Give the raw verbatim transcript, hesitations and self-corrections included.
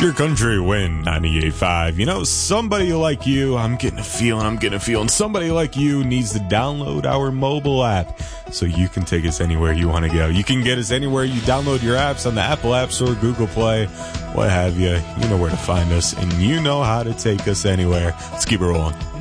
Your country win ninety-eight point five. You know, somebody like you, I'm getting a feeling, I'm getting a feeling, somebody like you needs to download our mobile app so you can take us anywhere you want to go. You can get us anywhere you download your apps on the Apple App Store, Google Play, what have you. You know where to find us, and you know how to take us anywhere. Let's keep it rolling.